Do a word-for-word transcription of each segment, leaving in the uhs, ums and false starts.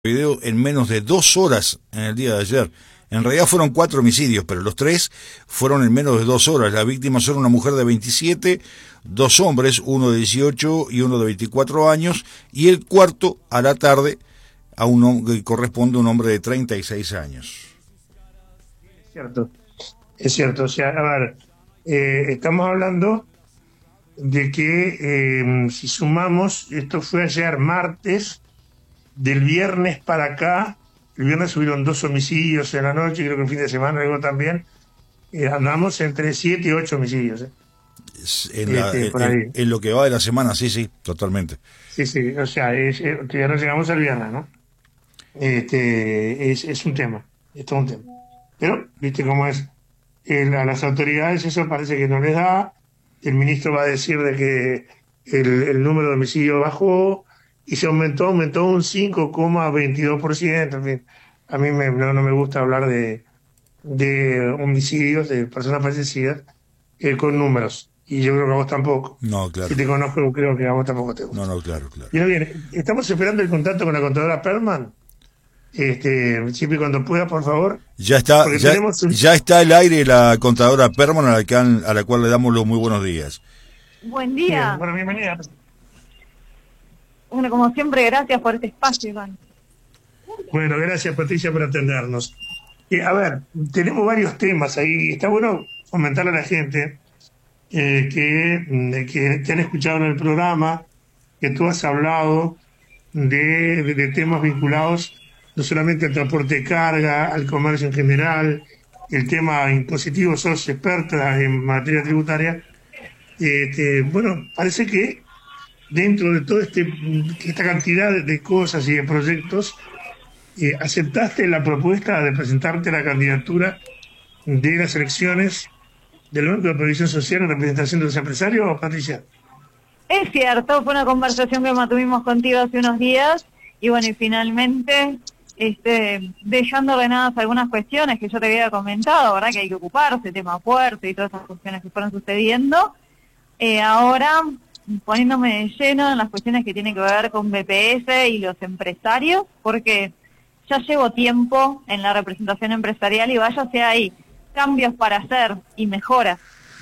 Video en menos de dos horas en el día de ayer. En realidad fueron cuatro homicidios, pero los tres fueron en menos de dos horas. Las víctimas son una mujer de veintisiete, dos hombres, uno de dieciocho y uno de veinticuatro años, y el cuarto a la tarde a uno que corresponde a un hombre de treinta y seis años. Es cierto, es cierto. O sea, a ver, eh, estamos hablando de que eh, si sumamos, esto fue ayer martes. Del viernes para acá, el viernes subieron dos homicidios en la noche, creo que el fin de semana algo también, eh, andamos entre siete y ocho homicidios. ¿eh? En, la, este, en, por ahí. En, en lo que va de la semana, sí, sí, totalmente. Sí, sí, o sea, es, es, que ya no llegamos al viernes, ¿no? Este, es, es un tema, es todo un tema. Pero, viste cómo es, el, a las autoridades eso parece que no les da, el ministro va a decir de que el, el número de homicidios bajó, y se aumentó, aumentó un cinco coma veintidós por ciento. En fin, a mí me, no, no me gusta hablar de, de homicidios, de personas fallecidas, eh, con números. Y yo creo que a vos tampoco. No, claro. Si te conozco, creo que a vos tampoco te gusta. No, no, claro, claro. Bien, bien, estamos esperando el contacto con la contadora Perman. Este, siempre y cuando pueda, por favor. Ya está, ya, un... ya está al aire la contadora Perman, a la, que han, a la cual le damos los muy buenos días. Buen día. Bien, bueno, bienvenida. Bueno, como siempre, gracias por este espacio, Iván. Bueno, gracias, Patricia, por atendernos. Eh, a ver, tenemos varios temas ahí. Está bueno comentarle a la gente eh, que, que te han escuchado en el programa, que tú has hablado de, de, de temas vinculados no solamente al transporte de carga, al comercio en general, el tema impositivo. Sos experta en materia tributaria. Este, bueno, parece que dentro de toda este, esta cantidad de cosas y de proyectos, eh, ¿aceptaste la propuesta de presentarte a la candidatura de las elecciones del Banco de Previsión Social en representación de los empresarios, Patricia? Es cierto, fue una conversación que mantuvimos contigo hace unos días, y bueno, y finalmente, este, dejando ordenadas algunas cuestiones que yo te había comentado, ¿verdad? Que hay que ocuparse, tema fuerte y todas esas cuestiones que fueron sucediendo, eh, ahora... poniéndome de lleno en las cuestiones que tienen que ver con B P S y los empresarios, porque ya llevo tiempo en la representación empresarial y vaya si hay cambios para hacer y mejoras.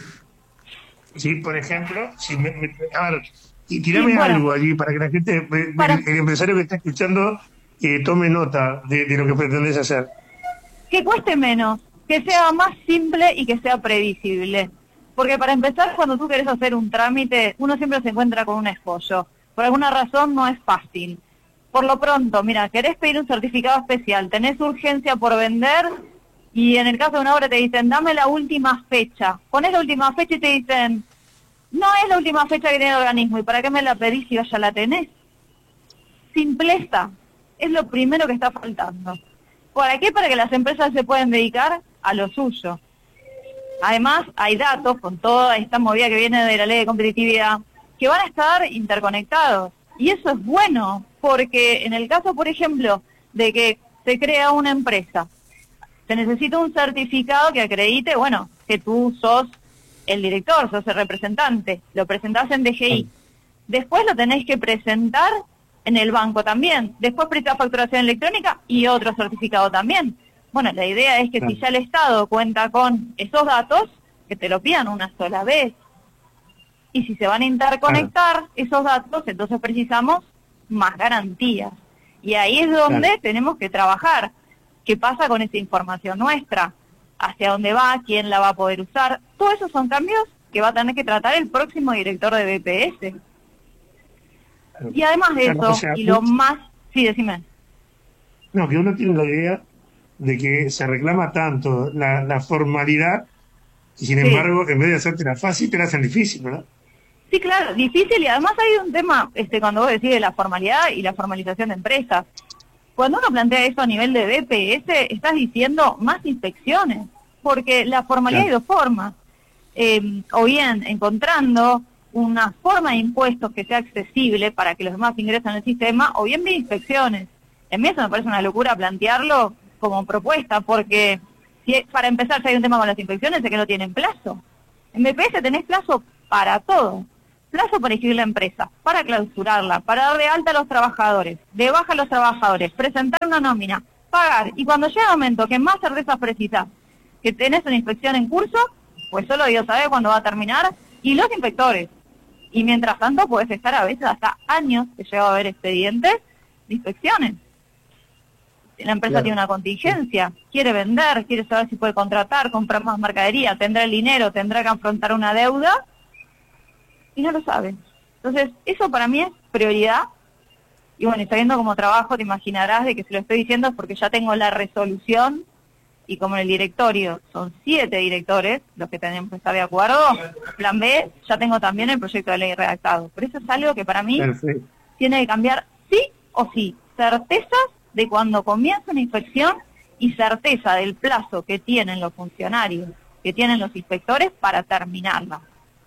Sí, por ejemplo, si me, me, a ver, y tirame sí, bueno, algo allí para que la gente, para, el, el empresario que está escuchando, eh, tome nota de, de lo que pretendés hacer. Que cueste menos, que sea más simple y que sea previsible. Porque para empezar, cuando tú querés hacer un trámite, uno siempre se encuentra con un escollo. Por alguna razón no es fácil. Por lo pronto, mira, querés pedir un certificado especial, tenés urgencia por vender, y en el caso de una obra te dicen, dame la última fecha. Ponés la última fecha y te dicen, no es la última fecha que tiene el organismo, ¿y para qué me la pedís si ya la tenés? Simpleza, es lo primero que está faltando. ¿Para qué? Para que las empresas se puedan dedicar a lo suyo. Además, hay datos con toda esta movida que viene de la ley de competitividad que van a estar interconectados. Y eso es bueno, porque en el caso, por ejemplo, de que se crea una empresa, se necesita un certificado que acredite, bueno, que tú sos el director, sos el representante, lo presentás en D G I. Después lo tenés que presentar en el banco también. Después prestas facturación electrónica y otro certificado también. Bueno, la idea es que si ya el Estado cuenta con esos datos, que te lo pidan una sola vez. Y si se van a interconectar claro. esos datos, entonces precisamos más garantías. Y ahí es donde claro. tenemos que trabajar. ¿Qué pasa con esa información nuestra? ¿Hacia dónde va? ¿Quién la va a poder usar? Todos esos son cambios que va a tener que tratar el próximo director de B P S. Claro. Y además de claro, eso, o sea, y lo más... Sí, decime. No, que uno tiene la idea de que se reclama tanto la, la formalidad y sin sí. embargo, en vez de hacértela fácil, te la hacen difícil, ¿verdad? Sí, claro, difícil, y además hay un tema, este, cuando vos decís de la formalidad y la formalización de empresas. Cuando uno plantea eso a nivel de B P S, estás diciendo más inspecciones, porque la formalidad claro. hay dos formas. Eh, o bien encontrando una forma de impuestos que sea accesible para que los demás ingresen al sistema, o bien de inspecciones. En mí eso me parece una locura plantearlo como propuesta, porque si para empezar, si hay un tema con las inspecciones, es que no tienen plazo. En B P S tenés plazo para todo. plazo para inscribir la empresa, para clausurarla, para dar de alta a los trabajadores, de baja a los trabajadores, presentar una nómina, pagar, y cuando llega el momento que más certezas precisas, que tenés una inspección en curso, pues solo Dios sabe cuándo va a terminar, y los inspectores. Y mientras tanto puedes estar a veces hasta años que llega a haber expedientes de inspecciones. La empresa Claro. tiene una contingencia, quiere vender, quiere saber si puede contratar, comprar más mercadería, tendrá el dinero, tendrá que afrontar una deuda, y no lo sabe. Entonces, eso para mí es prioridad. Y bueno, y sabiendo cómo trabajo, te imaginarás de que se lo estoy diciendo es porque ya tengo la resolución, y como en el directorio son siete directores los que tenemos que estar de acuerdo, plan B, ya tengo también el proyecto de ley redactado. Por eso es algo que para mí Perfecto. tiene que cambiar sí o sí. Certezas de cuando comienza una inspección y certeza del plazo que tienen los funcionarios, que tienen los inspectores para terminarla.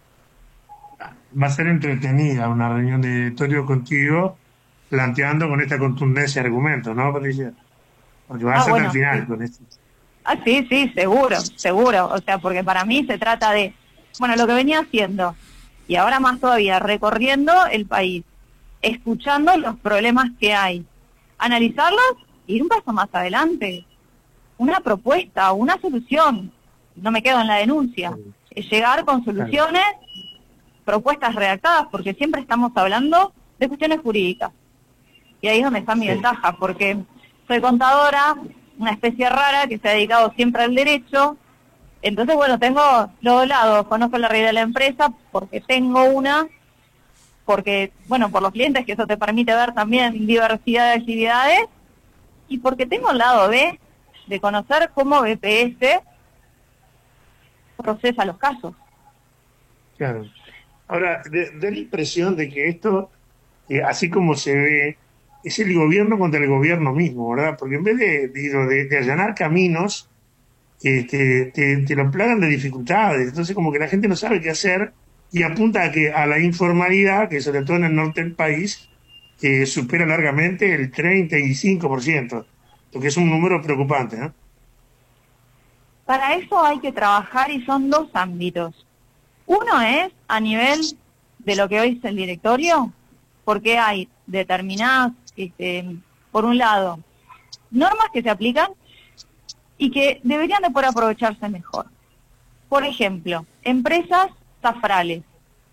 Va a ser entretenida una reunión de directorio contigo, planteando con esta contundencia de argumentos, ¿no, Patricia? Porque va a Ah, ser bueno, al final sí. con esto. Ah, sí, sí, seguro, seguro. O sea, porque para mí se trata de, bueno, lo que venía haciendo, y ahora más todavía, recorriendo el país, escuchando los problemas que hay, analizarlos y ir un paso más adelante. Una propuesta, una solución. No me quedo en la denuncia. Es llegar con soluciones, propuestas redactadas, porque siempre estamos hablando de cuestiones jurídicas. Y ahí es donde está mi Sí. ventaja, porque soy contadora, una especie rara que se ha dedicado siempre al derecho. Entonces, bueno, tengo los dos lados, conozco la realidad de la empresa porque tengo una, porque, bueno, por los clientes, que eso te permite ver también diversidad de actividades, y porque tengo el lado B, de conocer cómo B P S procesa los casos. Claro. Ahora, de- da la impresión de que esto, eh, así como se ve, es el gobierno contra el gobierno mismo, ¿verdad? Porque en vez de, digo, de, de allanar caminos, este, te, te lo plagan de dificultades. Entonces, como que la gente no sabe qué hacer y apunta a que a la informalidad, que sobre todo en el norte del país, eh, supera largamente el treinta y cinco por ciento, lo que es un número preocupante, ¿no? Para eso hay que trabajar y son dos ámbitos. Uno es a nivel de lo que hoy es el directorio, porque hay determinadas, este, por un lado, normas que se aplican y que deberían de poder aprovecharse mejor. Por ejemplo, empresas zafrales.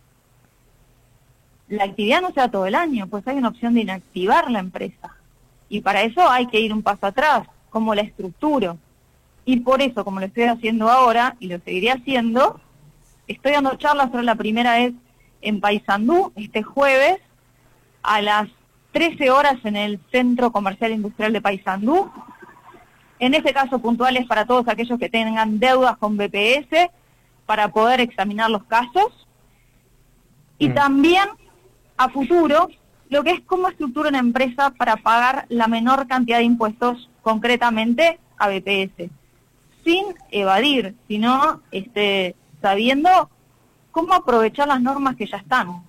La actividad no se da todo el año, pues hay una opción de inactivar la empresa. Y para eso hay que ir un paso atrás, como la estructuro. Y por eso, como lo estoy haciendo ahora, y lo seguiré haciendo, estoy dando charlas sobre la primera vez en Paysandú, este jueves, a las trece horas en el Centro Comercial Industrial de Paysandú. En este caso puntual es para todos aquellos que tengan deudas con B P S, para poder examinar los casos. Y Mm. también, a futuro, lo que es cómo estructura una empresa para pagar la menor cantidad de impuestos, concretamente a B P S, sin evadir, sino este, sabiendo cómo aprovechar las normas que ya están.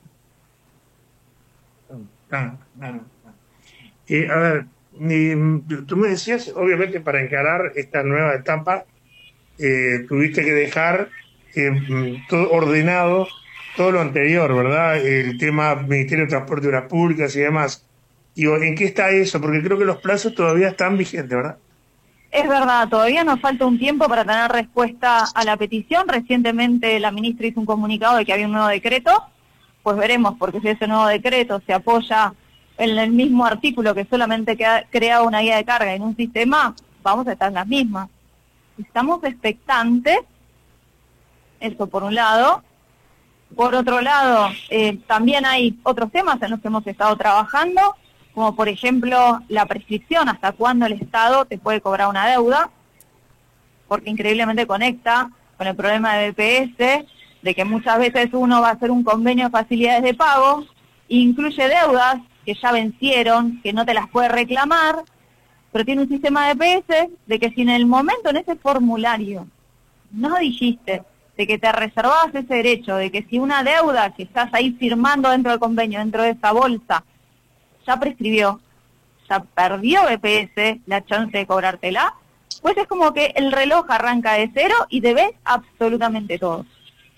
Claro, claro. Eh, a ver, eh, tú me decías, obviamente para encarar esta nueva etapa, eh, tuviste que dejar eh, mm, todo ordenado, todo lo anterior, ¿verdad? El tema Ministerio de Transporte y Obras Públicas y demás. Digo, ¿en qué está eso? Porque creo que los plazos todavía están vigentes, ¿verdad? Es verdad, todavía nos falta un tiempo para tener respuesta a la petición. Recientemente la ministra hizo un comunicado de que había un nuevo decreto. Pues veremos, porque si ese nuevo decreto se apoya en el mismo artículo que solamente queda, crea una guía de carga en un sistema, vamos a estar en las mismas. Estamos expectantes, eso por un lado. Por otro lado, eh, también hay otros temas en los que hemos estado trabajando, como por ejemplo la prescripción, hasta cuándo el Estado te puede cobrar una deuda, porque increíblemente conecta con el problema de B P S, de que muchas veces uno va a hacer un convenio de facilidades de pago, incluye deudas que ya vencieron, que no te las puede reclamar, pero tiene un sistema de B P S de que si en el momento, en ese formulario, no dijiste de que te reservabas ese derecho, de que si una deuda que estás ahí firmando dentro del convenio, dentro de esa bolsa, ya prescribió, ya perdió B P S la chance de cobrártela, pues es como que el reloj arranca de cero y debes absolutamente todo.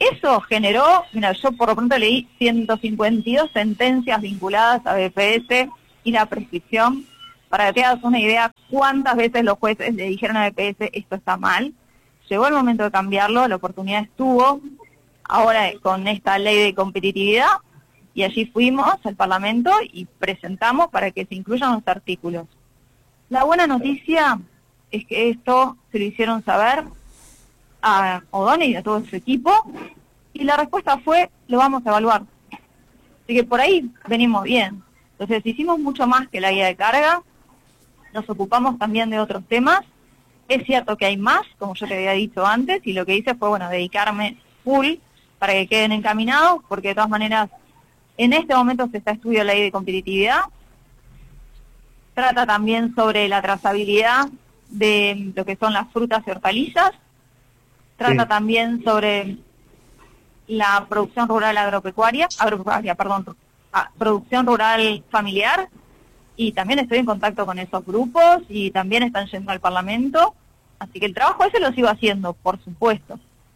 Eso generó, mira, yo por lo pronto leí ciento cincuenta y dos sentencias vinculadas a B P S y la prescripción, para que te hagas una idea cuántas veces los jueces le dijeron a B P S esto está mal. Llegó el momento de cambiarlo, la oportunidad estuvo, ahora con esta ley de competitividad, y allí fuimos al Parlamento y presentamos para que se incluyan los artículos. La buena noticia es que esto se lo hicieron saber a O'Donnell y a todo su equipo, y la respuesta fue, lo vamos a evaluar. Así que por ahí venimos bien. Entonces hicimos mucho más que la guía de carga, nos ocupamos también de otros temas. Es cierto que hay más, como yo te había dicho antes, y lo que hice fue, bueno, dedicarme full para que queden encaminados, porque de todas maneras, en este momento se está estudiando la ley de competitividad. Trata también sobre la trazabilidad de lo que son las frutas y hortalizas. Trata sí. también sobre la producción rural agropecuaria, agropecuaria, perdón, producción rural familiar, y también estoy en contacto con esos grupos y también están yendo al Parlamento, así que el trabajo ese lo sigo haciendo, por supuesto.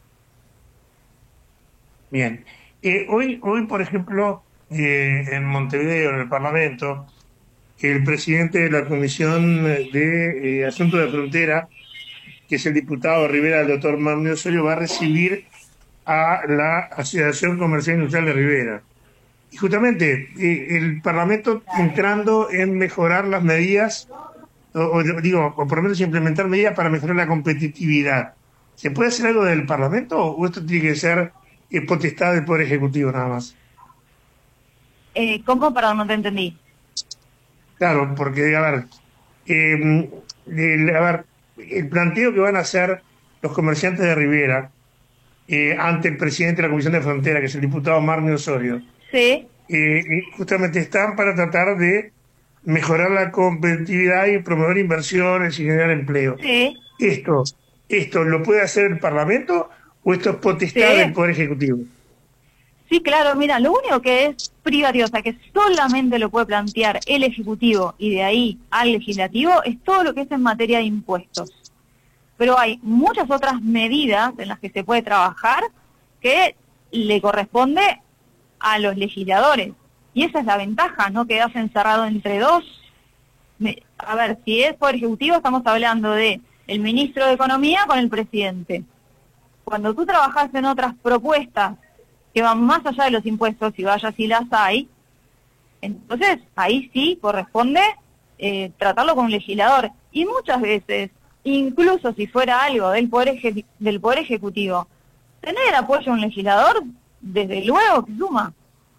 Bien. Eh, hoy, hoy, por ejemplo, eh, en Montevideo, en el Parlamento, el presidente de la Comisión de eh, Asuntos de Frontera, que es el diputado Rivera, el doctor Manuel Osorio, va a recibir a la Asociación Comercial Industrial de Rivera. Y justamente eh, el Parlamento entrando en mejorar las medidas, o, o digo, o por lo menos implementar medidas para mejorar la competitividad. ¿Se puede hacer algo del Parlamento o esto tiene que ser eh, potestad del Poder Ejecutivo nada más? Eh, ¿Cómo? Perdón, no te entendí. Claro, porque, a ver, eh, el, a ver, el planteo que van a hacer los comerciantes de Rivera eh, ante el presidente de la Comisión de Frontera, que es el diputado Marmi Osorio, sí. eh, justamente están para tratar de mejorar la competitividad y promover inversiones y generar empleo. Sí. ¿Esto, esto lo puede hacer el Parlamento o esto es potestad sí. del Poder Ejecutivo? Sí, claro, mira, lo único que es privativo, o sea, que solamente lo puede plantear el Ejecutivo y de ahí al Legislativo, es todo lo que es en materia de impuestos. Pero hay muchas otras medidas en las que se puede trabajar que le corresponde a los legisladores. Y esa es la ventaja, no quedarse encerrado entre dos. A ver, si es Poder Ejecutivo, estamos hablando de el ministro de Economía con el presidente. Cuando tú trabajas en otras propuestas que van más allá de los impuestos, y vaya si las hay, entonces ahí sí corresponde eh, tratarlo con un legislador. Y muchas veces, incluso si fuera algo del poder, eje del poder Ejecutivo, tener el apoyo de un legislador, desde luego que suma.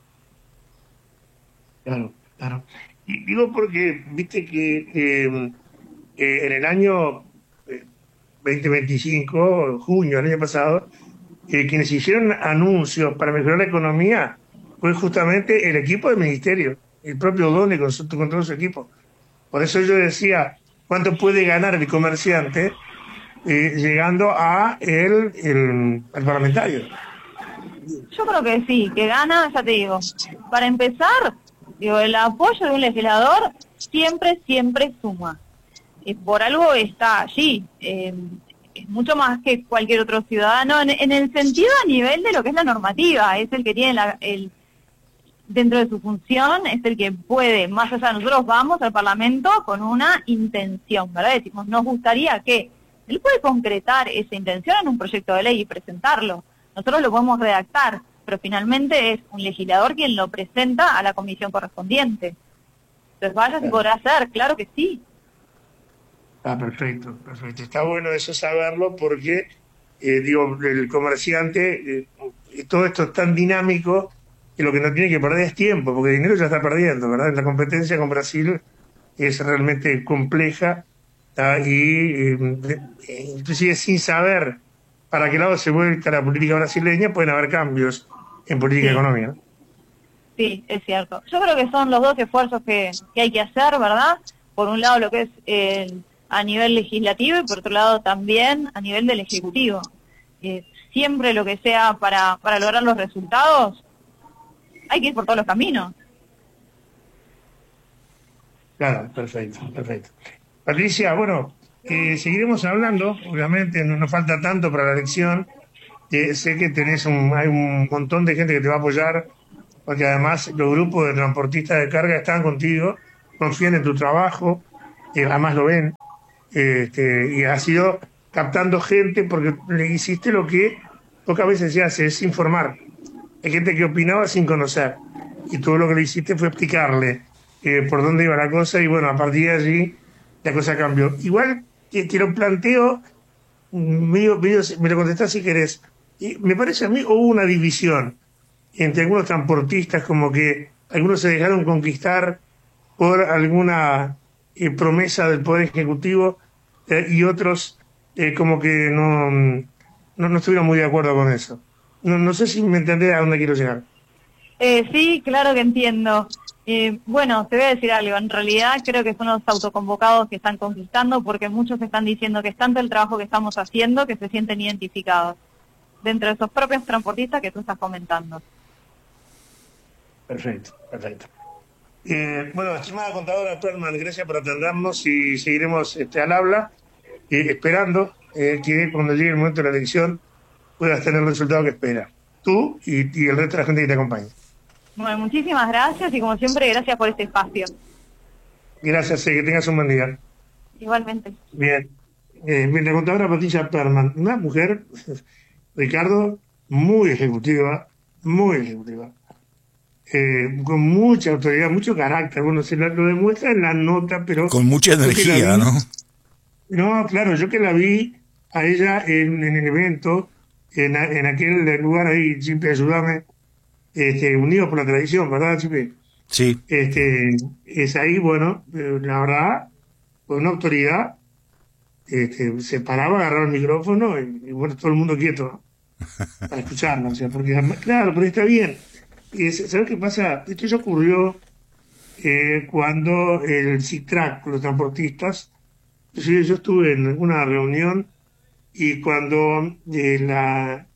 Claro, claro. Y digo porque, viste que eh, eh, en el año eh, veinte veinticinco, junio del año pasado, Eh, quienes hicieron anuncios para mejorar la economía fue justamente el equipo del ministerio, el propio O'Donnell con, su, con todo su equipo. Por eso yo decía, ¿cuánto puede ganar el comerciante eh, llegando a el, el, el parlamentario? Yo creo que sí, que gana, ya te digo. Para empezar, digo, el apoyo de un legislador siempre, siempre suma. Y por algo está allí. Eh, es mucho más que cualquier otro ciudadano, en, en el sentido a nivel de lo que es la normativa, es el que tiene la, el dentro de su función, es el que puede, más allá, nosotros vamos al Parlamento con una intención, ¿verdad? Decimos, nos gustaría que, él puede concretar esa intención en un proyecto de ley y presentarlo, nosotros lo podemos redactar, pero finalmente es un legislador quien lo presenta a la comisión correspondiente. Entonces vaya si podrá hacer, claro que sí. Ah, perfecto, perfecto. Está bueno eso saberlo porque, eh, digo, el comerciante, eh, todo esto es tan dinámico que lo que no tiene que perder es tiempo, porque el dinero ya está perdiendo, ¿verdad? La competencia con Brasil es realmente compleja ¿tá? y eh, inclusive sin saber para qué lado se vuelca la política brasileña pueden haber cambios en política sí. económica, ¿no? Sí, es cierto. Yo creo que son los dos esfuerzos que, que hay que hacer, ¿verdad? Por un lado lo que es el... a nivel legislativo y por otro lado también a nivel del Ejecutivo. Eh, siempre lo que sea para, para lograr los resultados, hay que ir por todos los caminos. Claro, perfecto, perfecto. Patricia, bueno, eh, seguiremos hablando, obviamente no nos falta tanto para la elección, Eh, sé que tenés un, hay un montón de gente que te va a apoyar, porque además los grupos de transportistas de carga están contigo, confían en tu trabajo, eh, además lo ven, eh, este, y has ido captando gente porque le hiciste lo que pocas veces se hace, es informar. Hay gente que opinaba sin conocer, y todo lo que le hiciste fue explicarle eh, por dónde iba la cosa, y bueno, a partir de allí la cosa cambió. Igual que te lo planteo, medio, medio, me lo contestás si querés. Y me parece a mí hubo una división entre algunos transportistas, como que algunos se dejaron conquistar por alguna eh, promesa del Poder Ejecutivo eh, y otros eh, como que no, no, no estuvieron muy de acuerdo con eso. No, no sé si me entendés a dónde quiero llegar. Eh, sí, claro que entiendo. Eh, bueno, te voy a decir algo. En realidad creo que son los autoconvocados que están conquistando, porque muchos están diciendo que es tanto el trabajo que estamos haciendo que se sienten identificados dentro de esos propios transportistas que tú estás comentando. Perfecto, perfecto. Eh, bueno, estimada contadora Perman, gracias por atendernos y seguiremos este, al habla, eh, esperando eh, que cuando llegue el momento de la elección puedas tener el resultado que esperas, tú y, y el resto de la gente que te acompaña. Bueno, muchísimas gracias y como siempre, gracias por este espacio. Gracias, eh, que tengas un buen día. Igualmente. Bien. Eh, la contadora Patricia Perman, una mujer, Ricardo, muy ejecutiva, muy ejecutiva. Eh, con mucha autoridad, mucho carácter, bueno, se lo, lo demuestra en la nota, pero... Con mucha energía, vi, ¿no? No, claro, yo que la vi a ella en, en el evento, en, en aquel lugar ahí, Chipe, ayúdame, este, Unidos por la Tradición, ¿verdad, Chipe? Sí. Este, es ahí, bueno, eh, la verdad, con una autoridad, este, se paraba, agarraba el micrófono y, y bueno, todo el mundo quieto, ¿no? Para escucharla, o sea, porque, claro, pero está bien. Y ¿sabes qué pasa? Esto ya ocurrió eh, cuando el CITRAC, los transportistas, yo, yo estuve en una reunión y cuando eh, la,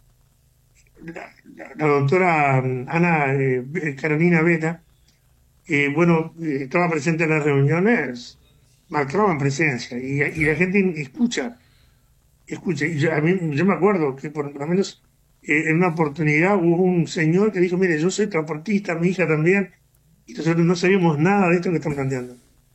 la, la doctora Ana eh, Carolina Vela, eh, bueno, eh, estaba presente en las reuniones, marcaban presencia y, y la gente escucha, escucha. Y yo, a mí, yo me acuerdo que por lo menos Eh, en una oportunidad hubo un señor que dijo, mire, yo soy transportista, mi hija también, y nosotros no sabíamos nada de esto que están planteando.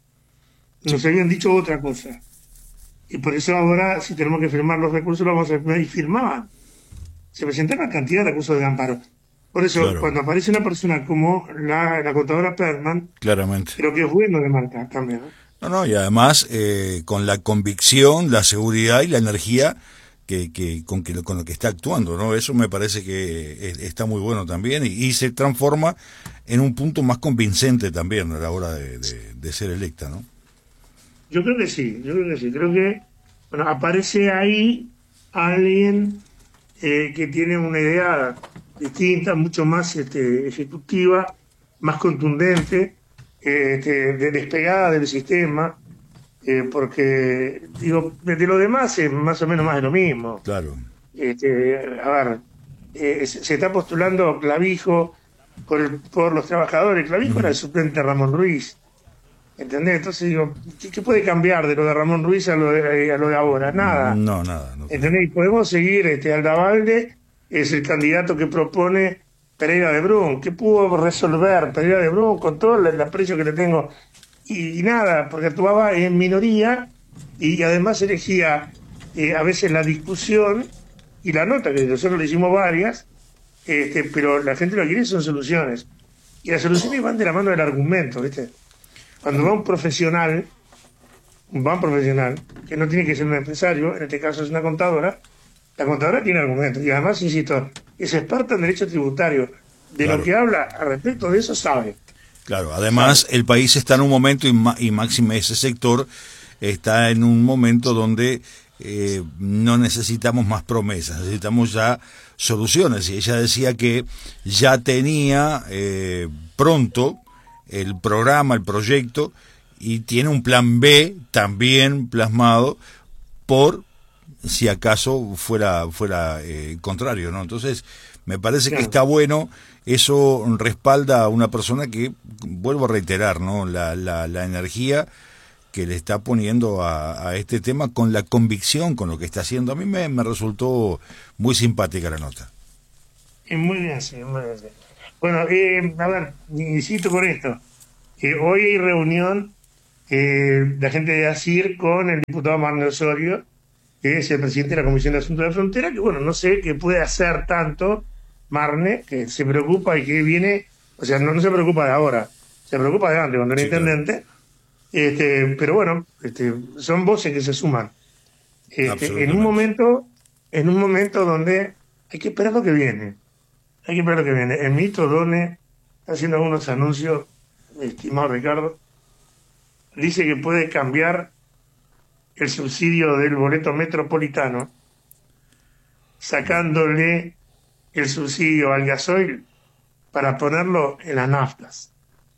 Nos habían dicho otra cosa. Y por eso ahora, si tenemos que firmar los recursos, lo vamos a firmar. Y firmaban. Se presentaron una cantidad de recursos de amparo. Por eso, claro, cuando aparece una persona como la, la contadora Perman, claramente, creo que es bueno de marcar también, ¿no? No, no, y además eh, con la convicción, la seguridad y la energía que, que con que con lo que está actuando, ¿no? Eso me parece que es, está muy bueno también y, y se transforma en un punto más convincente también a la hora de, de, de ser electa, ¿no? Yo creo que sí, yo creo que sí, creo que bueno, aparece ahí alguien eh, que tiene una idea distinta, mucho más este, ejecutiva, más contundente, eh, este, de despegada del sistema. Eh, porque, digo, de lo demás es más o menos más de lo mismo. Claro. Este, a ver, eh, se, se está postulando Clavijo por, el, por los trabajadores. Clavijo uh-huh. era el suplente de Ramón Ruiz. ¿Entendés? Entonces digo, ¿qué, qué puede cambiar de lo de Ramón Ruiz a lo de, a lo de ahora? Nada. No, nada. No. ¿Entendés? Y podemos seguir, este, Aldavalde es el candidato que propone Pereira de Brun. ¿Qué pudo resolver Pereira de Brun con todo el, el aprecio que le tengo? Y, y nada, porque actuaba en minoría y además elegía eh, a veces la discusión y la nota, que nosotros le hicimos varias, este, pero la gente lo que quiere son soluciones. Y las soluciones van de la mano del argumento, ¿viste? Cuando va un profesional, va un profesional, que no tiene que ser un empresario, en este caso es una contadora, la contadora tiene argumentos. Y además, insisto, es experta en derecho tributario. De claro. lo que habla al respecto de eso sabe. Claro, además el país está en un momento, y, ma, y máxime ese sector, está en un momento donde eh, no necesitamos más promesas, necesitamos ya soluciones. Y ella decía que ya tenía eh, pronto el programa, el proyecto, y tiene un plan B también plasmado por si acaso fuera, fuera eh, contrario, ¿no? Entonces, me parece claro. que está bueno. Eso respalda a una persona que, vuelvo a reiterar, ¿no? La, la, la energía que le está poniendo a, a este tema con la convicción con lo que está haciendo. A mí me, me resultó muy simpática la nota. Muy bien, sí, muy bien. Sí. Bueno, eh, a ver, insisto con esto. Eh, hoy hay reunión eh, de la gente de ASIR con el diputado Marne Osorio, que es el presidente de la Comisión de Asuntos de la Frontera, que bueno, no sé qué puede hacer tanto Marne, que se preocupa y que viene, o sea, no, no se preocupa de ahora, se preocupa de antes, cuando era sí, intendente, claro. este, pero bueno, este, son voces que se suman. Este, en un momento, en un momento donde hay que esperar lo que viene, hay que esperar lo que viene. El ministro Done está haciendo algunos anuncios, estimado Ricardo, dice que puede cambiar el subsidio del boleto metropolitano, sacándole el subsidio al gasoil para ponerlo en las naftas.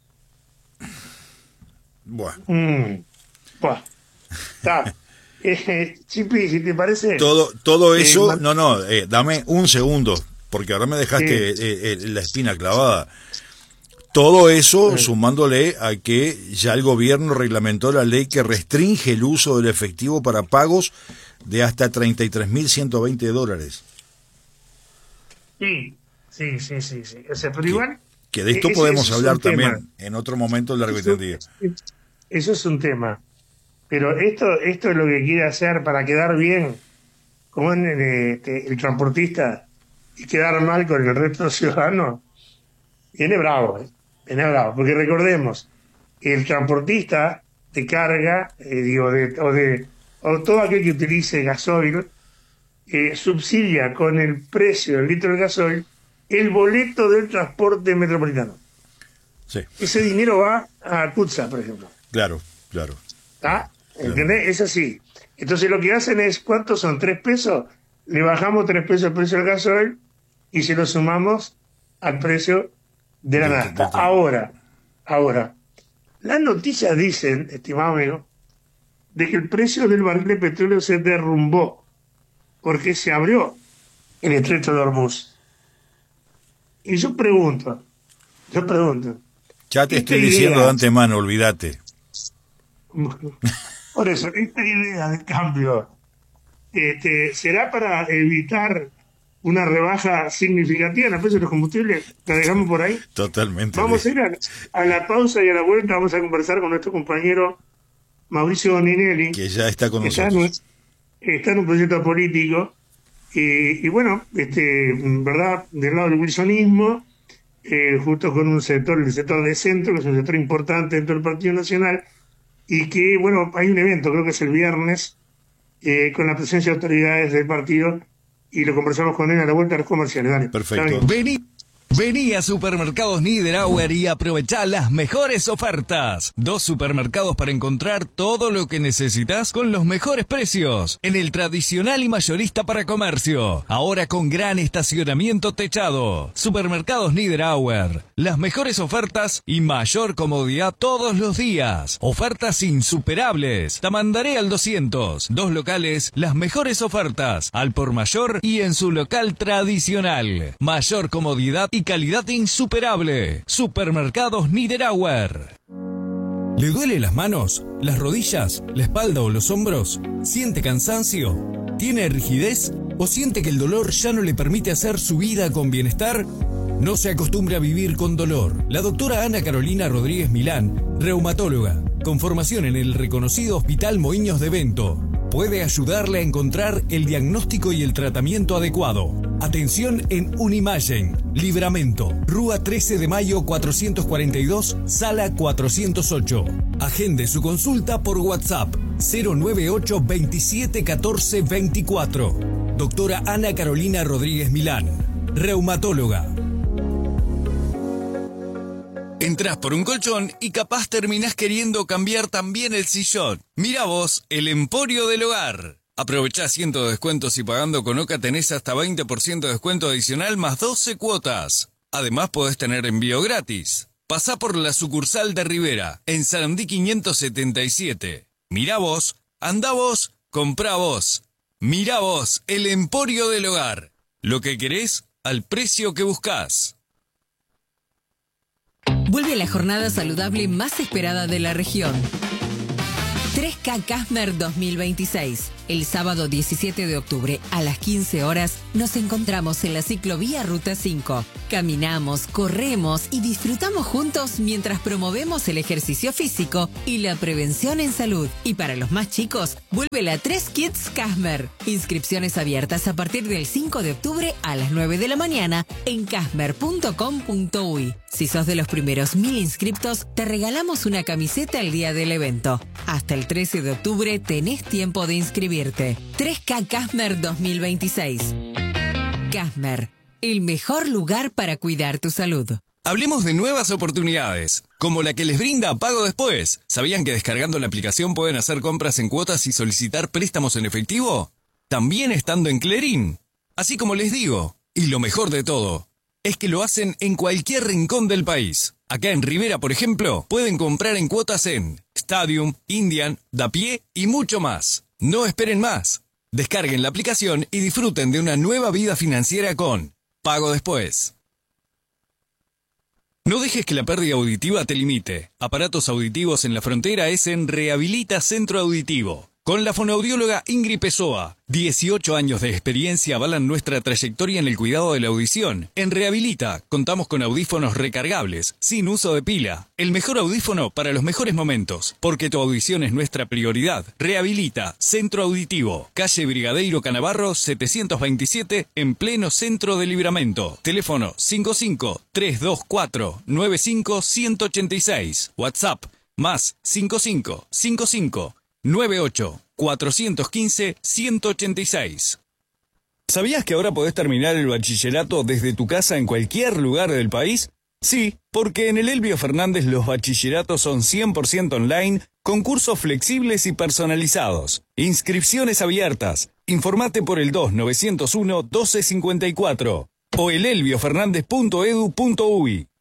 Bueno. Mm. Bueno. Está. Eh, Chipi, si te parece. Todo, todo eso, eh, no, no, eh, dame un segundo, porque ahora me dejaste sí. eh, eh, la espina clavada. Todo eso sí. sumándole a que ya el gobierno reglamentó la ley que restringe el uso del efectivo para pagos de hasta treinta y tres mil ciento veinte dólares. Sí, sí, sí, sí, sí. O sea, pero igual... Que de esto ese, podemos ese hablar también tema. En otro momento largo eso, y tendido. Eso es un tema. Pero esto esto es lo que quiere hacer para quedar bien con el, este, el transportista y quedar mal con el resto de los ciudadanos. Viene bravo, ¿eh? Viene bravo. Porque recordemos, el transportista de carga, eh, digo, de, o de o todo aquel que utilice gasoil, eh, subsidia con el precio del litro de gasoil el boleto del transporte metropolitano. Sí. Ese dinero va a Cutsa, por ejemplo. Claro, claro. ¿Está? ¿Entendés? Claro. Es así. Entonces lo que hacen es, ¿cuántos son? ¿Tres pesos? Le bajamos tres pesos el precio del gasoil y se lo sumamos al precio de la nafta. Ahora, ahora, las noticias dicen, estimado amigo, de que el precio del barril de petróleo se derrumbó porque se abrió el estrecho de Hormuz. Y yo pregunto, yo pregunto. Ya te estoy idea, diciendo de antemano, olvídate. Por eso, esta idea de cambio este, será para evitar una rebaja significativa en el precio de los combustibles. ¿La dejamos por ahí? Totalmente. Vamos a ir a, a la pausa y a la vuelta vamos a conversar con nuestro compañero Mauricio Boninelli, que ya está con está nosotros. En, está en un proyecto político y, y bueno, este, verdad, del lado del wilsonismo, eh, justo con un sector, el sector de centro, que es un sector importante dentro del Partido Nacional, y que, bueno, hay un evento, creo que es el viernes, eh, con la presencia de autoridades del partido, y lo conversamos con él a la vuelta de los comerciales. Dale. Perfecto. Vení. Vení a Supermercados Niederauer y aprovechá las mejores ofertas. Dos supermercados para encontrar todo lo que necesitas con los mejores precios. En el tradicional y mayorista para comercio. Ahora con gran estacionamiento techado. Supermercados Niederauer. Las mejores ofertas y mayor comodidad todos los días. Ofertas insuperables. Tamandaré al doscientos. Dos locales, las mejores ofertas. Al por mayor y en su local tradicional. Mayor comodidad y calidad insuperable. Supermercados Niederauer. ¿Le duele las manos, las rodillas, la espalda o los hombros? ¿Siente cansancio? ¿Tiene rigidez? ¿O siente que el dolor ya no le permite hacer su vida con bienestar? No se acostumbre a vivir con dolor. La doctora Ana Carolina Rodríguez Milán, reumatóloga, con formación en el reconocido Hospital Moinhos de Bento, puede ayudarle a encontrar el diagnóstico y el tratamiento adecuado. Atención en Unimagen, Libramento, Rúa trece de mayo cuatrocientos cuarenta y dos, sala cuatrocientos ocho. Agende su consulta por WhatsApp cero nueve ocho veintisiete catorce veinticuatro. Doctora Ana Carolina Rodríguez Milán, reumatóloga. Entrás por un colchón y capaz terminás queriendo cambiar también el sillón. Mira vos, el Emporio del Hogar. Aprovechá cientos de descuentos y pagando con Oca tenés hasta veinte por ciento de descuento adicional más doce cuotas. Además podés tener envío gratis. Pasá por la sucursal de Rivera, en Sarandí quinientos setenta y siete. Mirá vos, andá vos, comprá vos. Mirá vos, el Emporio del Hogar. Lo que querés, al precio que buscás. Vuelve a la jornada saludable más esperada de la región. tres K Casmer dos mil veintiséis. El sábado diecisiete de octubre a las quince horas nos encontramos en la ciclovía Ruta cinco. Caminamos, corremos y disfrutamos juntos mientras promovemos el ejercicio físico y la prevención en salud. Y para los más chicos, vuelve la tres Kids Casmer. Inscripciones abiertas a partir del cinco de octubre a las nueve de la mañana en casmer punto com punto uy. Si sos de los primeros mil inscriptos, te regalamos una camiseta el día del evento. Hasta el trece de octubre tenés tiempo de inscribirte. tres K Casmer dos mil veintiséis. Casmer, el mejor lugar para cuidar tu salud. Hablemos de nuevas oportunidades, como la que les brinda Pago Después. ¿Sabían que descargando la aplicación pueden hacer compras en cuotas y solicitar préstamos en efectivo? También estando en Clerín. Así como les digo, y lo mejor de todo, es que lo hacen en cualquier rincón del país. Acá en Rivera, por ejemplo, pueden comprar en cuotas en Stadium, Indian, Dapié y mucho más. No esperen más. Descarguen la aplicación y disfruten de una nueva vida financiera con Pago Después. No dejes que la pérdida auditiva te limite. Aparatos auditivos en la frontera es en Rehabilita Centro Auditivo. Con la fonoaudióloga Ingrid Pessoa. dieciocho años de experiencia avalan nuestra trayectoria en el cuidado de la audición. En Rehabilita contamos con audífonos recargables, sin uso de pila. El mejor audífono para los mejores momentos, porque tu audición es nuestra prioridad. Rehabilita Centro Auditivo. Calle Brigadeiro Canavarro setecientos veintisiete, en pleno centro de Libramento. Teléfono cinco cinco, tres dos cuatro, nueve cinco, uno cero ocho seis. WhatsApp más cinco cinco, cinco cinco, nueve ocho, cuatro uno cinco, uno cero ocho seis. ¿Sabías que ahora podés terminar el bachillerato desde tu casa en cualquier lugar del país? Sí, porque en el Elbio Fernández los bachilleratos son cien por ciento online, con cursos flexibles y personalizados. Inscripciones abiertas. Informate por el dos nueve cero uno, doce cincuenta y cuatro o el elbio fernández punto edu punto uy.